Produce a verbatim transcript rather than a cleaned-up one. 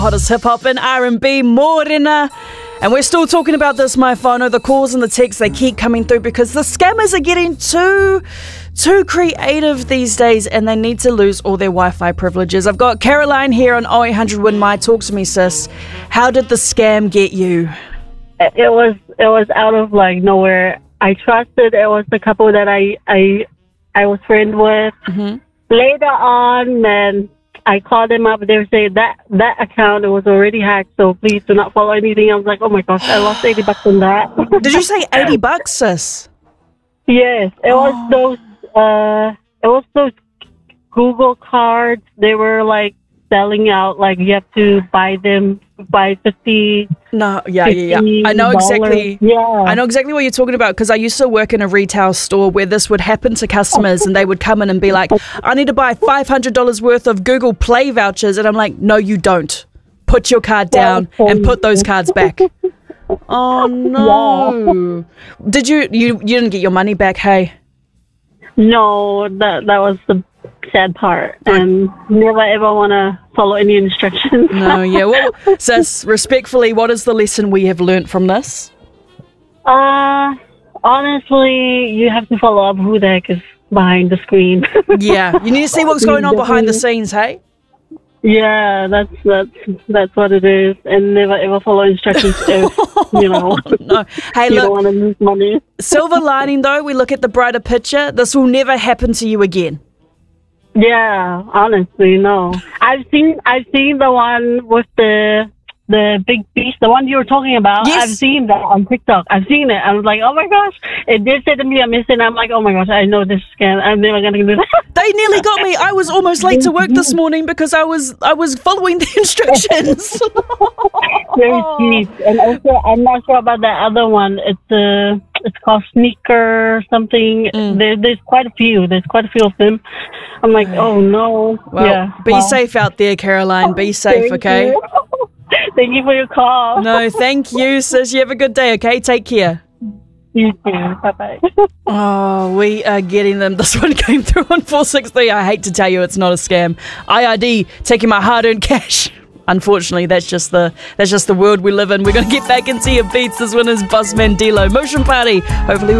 Hottest hip-hop and R and B, Morena. And we're still talking about this, my whānau. The calls and the texts, they keep coming through because the scammers are getting too, too creative these days and they need to lose all their Wi-Fi privileges. I've got Caroline here on oh eight hundred win my. Talk to me, sis. How did the scam get you? It was it was out of like nowhere. I trusted. It was the couple that I I I was friend with. Mm-hmm. Later on, then I called them up. They were saying that that account was already hacked, so please do not follow anything. I was like, oh my gosh, I lost eighty bucks on that. Did you say eighty bucks, sis? Yes, it was Oh. those. Uh, it was those Google cards. They were like selling out. Like you have to buy them by fifty. No, yeah, yeah, yeah. I know exactly. Yeah, I know exactly what you're talking about because I used to work in a retail store where this would happen to customers and they would come in and be like, I need to buy five hundred dollars worth of Google Play vouchers. And I'm like, no, you don't. Put your card down and put those cards back. Oh, no. Did you, you, you didn't get your money back, hey? No, that that was the sad part, and never ever want to follow any instructions. No, yeah. Well, sis, respectfully, what is the lesson we have learnt from this? Uh, honestly, you have to follow up who the heck is behind the screen. Yeah, you need to see what's going on behind the scenes, hey? Yeah, that's that's that's what it is, and never ever follow instructions if you know No. Hey, you don't look, want to lose money. silver lining though, we look at the brighter picture. This will never happen to you again. Yeah, honestly, no. I've seen I've seen the one with the the big beast, the one you were talking about. Yes. I've seen that on TikTok. I've seen it. I was like, oh my gosh. It did say to me, I missed it. I'm like, oh my gosh, I know this scam. I'm never gonna do that. They nearly got me. I was almost late to work this morning because I was I was following the instructions. Very cheap. And also, I'm not sure about that other one. It's uh, it's called Sneaker something. Mm. There, there's quite a few. There's quite a few of them. I'm like, oh no. Well, yeah. be Well, safe out there, Caroline. Be safe, thank okay? you. Thank you for your call. No, thank you, sis. You have a good day, okay? Take care. You too. Bye-bye. Oh, we are getting them. This one came through on four six three. I hate to tell you it's not a scam. I R D taking my hard-earned cash. Unfortunately, that's just the that's just the world we live in. We're going to get back into your beats. This one is Boss Mandilo. Motion Party. Hopefully